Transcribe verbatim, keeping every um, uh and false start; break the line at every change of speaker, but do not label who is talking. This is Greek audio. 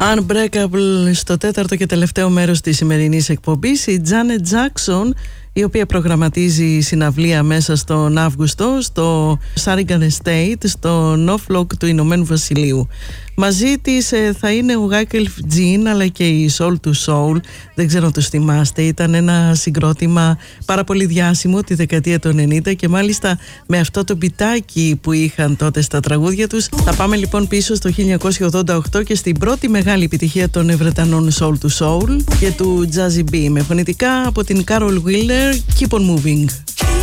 Unbreakable στο τέταρτο και τελευταίο μέρος της σημερινής εκπομπής, η Janet Jackson, η οποία προγραμματίζει συναυλία μέσα στον Αύγουστο στο Sargent Estate στο Norfolk του Ηνωμένου Βασιλείου. Μαζί της ε, θα είναι ο Wyclef Jean αλλά και η Soul to Soul. Δεν ξέρω αν τους θυμάστε, ήταν ένα συγκρότημα πάρα πολύ διάσημο τη δεκαετία του ενενήντα και μάλιστα με αυτό το μπιτάκι που είχαν τότε στα τραγούδια τους. Θα πάμε λοιπόν πίσω στο χίλια εννιακόσια ογδόντα οκτώ και στην πρώτη μεγάλη επιτυχία των Βρετανών Soul to Soul και του Jazzy B με φωνητικά από την Carol Wheeler, Keep on Moving.